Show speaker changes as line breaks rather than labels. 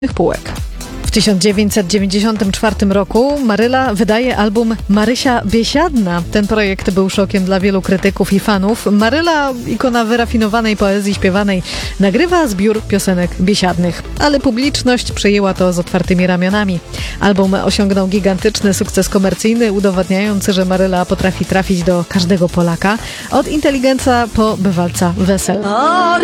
półek. W 1994 roku Maryla wydaje album Marysia Biesiadna. Ten projekt był szokiem dla wielu krytyków i fanów. Maryla, ikona wyrafinowanej poezji śpiewanej, nagrywa zbiór piosenek biesiadnych, ale publiczność przyjęła to z otwartymi ramionami. Album osiągnął gigantyczny sukces komercyjny, udowadniający, że Maryla potrafi trafić do każdego Polaka, od inteligenca po bywalca wesel.